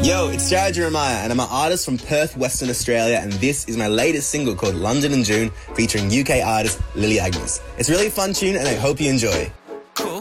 Yo, it's Jared Jeremiah, and I'm an artist from Perth, Western Australia, and this is my latest single called London in June, featuring UK artist Lily Agnes. It's a really fun tune, and I hope you enjoy.